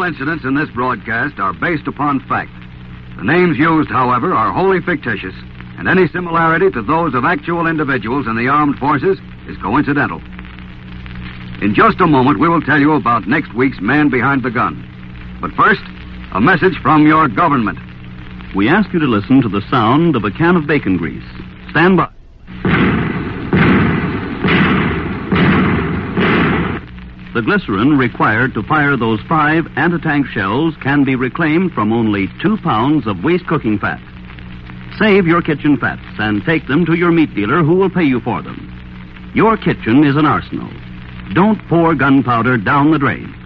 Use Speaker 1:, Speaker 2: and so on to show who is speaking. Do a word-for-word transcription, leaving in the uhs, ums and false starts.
Speaker 1: incidents in this broadcast are based upon fact. The names used, however, are wholly fictitious, and any similarity to those of actual individuals in the armed forces is coincidental. In just a moment, we will tell you about next week's Man Behind the Gun. But first, a message from your government.
Speaker 2: We ask you to listen to the sound of a can of bacon grease. Stand by. The glycerin required to fire those five anti-tank shells can be reclaimed from only two pounds of waste cooking fat. Save your kitchen fats and take them to your meat dealer who will pay you for them. Your kitchen is an arsenal. Don't pour gunpowder down the drain.